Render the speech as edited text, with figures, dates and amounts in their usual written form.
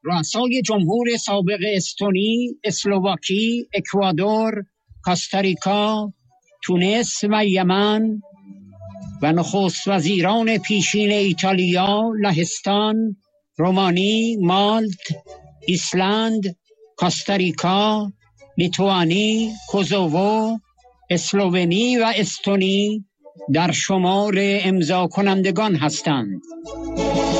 رؤسای جمهور سابق استونی، اسلواکی، اکوادور، کاستاریکا، تونس و یمن و نخست وزیران پیشین ایتالیا، لهستان، رومانی، مالت، ایسلند، کاستاریکا، لیتوانی، کوزوو، اسلوونی و استونی در شمار امضا کنندگان هستند.